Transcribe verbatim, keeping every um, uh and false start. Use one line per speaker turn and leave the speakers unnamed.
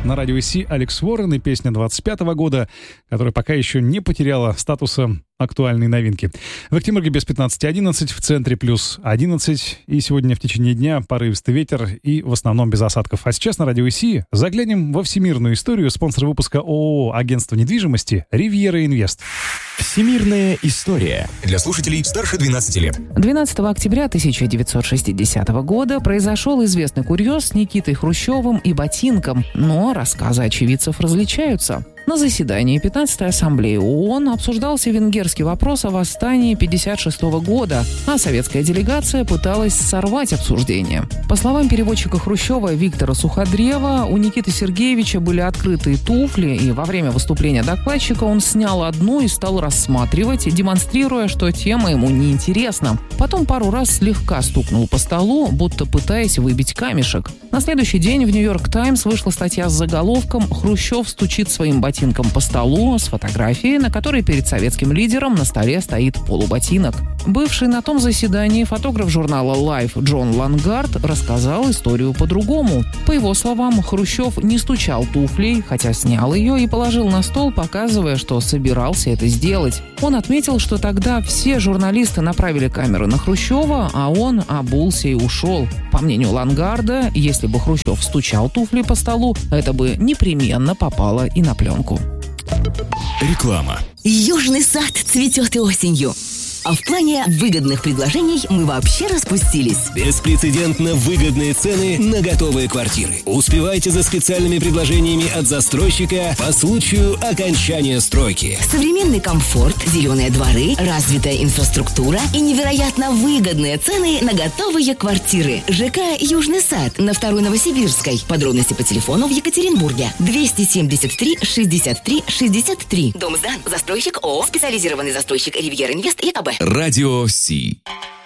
На радио Си Алекс Уоррен и песня двадцать пятого года, которая пока еще не потеряла статуса актуальной новинки. В Актимирге без пятнадцати одиннадцать, в центре плюс одиннадцать. И сегодня в течение дня порывистый ветер и в основном без осадков. А сейчас на радио Си заглянем во всемирную историю. Спонсор выпуска ООО «Агентство недвижимости» «Ривьера Инвест».
Всемирная история. Для слушателей старше двенадцати лет.
двенадцатого октября тысяча девятьсот шестидесятого года произошел известный курьез с Никитой Хрущевым и ботинком. Но рассказы очевидцев различаются. На заседании пятнадцатой ассамблеи ООН обсуждался венгерский вопрос о восстании пятьдесят шестого года, а советская делегация пыталась сорвать обсуждение. По словам переводчика Хрущева Виктора Суходрева, у Никиты Сергеевича были открытые туфли, и во время выступления докладчика он снял одну и стал рассматривать, демонстрируя, что тема ему неинтересна. Потом пару раз слегка стукнул по столу, будто пытаясь выбить камешек. На следующий день в «Нью-Йорк Таймс» вышла статья с заголовком «Хрущев стучит своим ботинком по столу» с фотографией, на которой перед советским лидером на столе стоит полуботинок. Бывший на том заседании фотограф журнала Life Джон Лангард рассказал историю по-другому. По его словам, Хрущев не стучал туфлей, хотя снял ее и положил на стол, показывая, что собирался это сделать. Он отметил, что тогда все журналисты направили камеры на Хрущева, а он обулся и ушел. По мнению Лангарда, если бы Хрущев стучал туфлей по столу, это бы непременно попало и на пленку.
Реклама.
Южный сад цветет и осенью. А в плане выгодных предложений мы вообще распустились.
Беспрецедентно выгодные цены на готовые квартиры. Успевайте за специальными предложениями от застройщика по случаю окончания стройки.
Современный комфорт, зеленые дворы, развитая инфраструктура и невероятно выгодные цены на готовые квартиры. ЖК «Южный сад» на второй Новосибирской. Подробности по телефону в Екатеринбурге. двести семьдесят три шестьдесят три шестьдесят три. Дом сдан. Застройщик ООО. Специализированный застройщик «Ривьера Инвест» ЕКБ.
Радио Си.